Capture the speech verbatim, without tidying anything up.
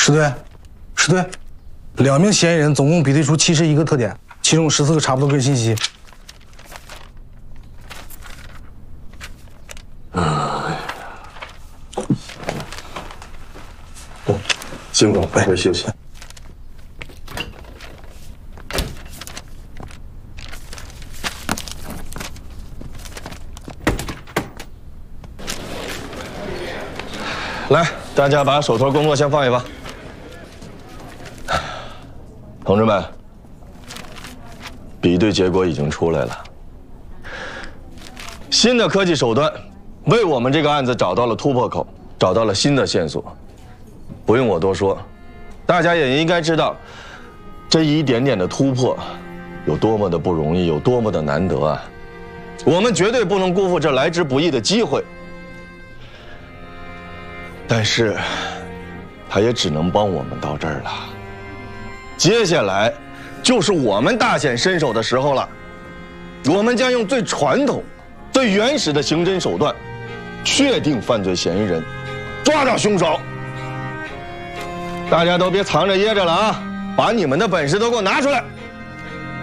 石队，石队，两名嫌疑人总共比对出七十一个特点，其中十四个查不到个人信息。 哎，辛苦了，回去休息。 来，大家把手头工作先放一放。同志们，比对结果已经出来了。新的科技手段为我们这个案子找到了突破口，找到了新的线索。不用我多说，大家也应该知道，这一点点的突破有多么的不容易，有多么的难得啊！我们绝对不能辜负这来之不易的机会。 但是，他也只能帮我们到这儿了。接下来，就是我们大显身手的时候了。我们将用最传统、最原始的刑侦手段，确定犯罪嫌疑人，抓到凶手。大家都别藏着掖着了啊！把你们的本事都给我拿出来！